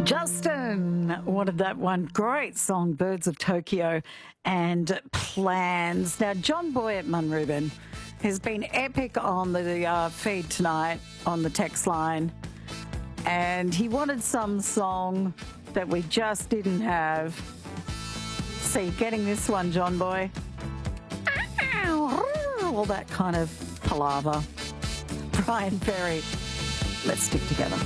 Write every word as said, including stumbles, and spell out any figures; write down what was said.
Justin wanted that one. Great song, Birds of Tokyo and Plans. Now, John Boy at Munrubin has been epic on the uh, feed tonight on the text line. And he wanted some song that we just didn't have. So you're getting this one, John Boy. All that kind of palaver. Brian Ferry. Let's stick together.